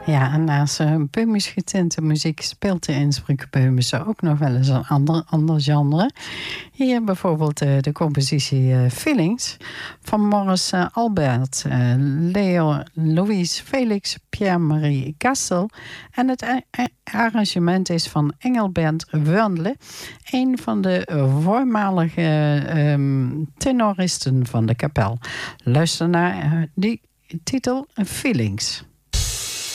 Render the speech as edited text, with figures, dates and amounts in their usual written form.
Ja, en naast böhmisch getinte muziek speelt de Innsbruck Böhmische ook nog wel eens een ander genre. Hier bijvoorbeeld de compositie Feelings van Morris Albert, Leo Louise Felix, Pierre-Marie Gastel. En het arrangement is van Engelbert Wörnle, een van de voormalige tenoristen van de kapel. Luister naar die titel Feelings.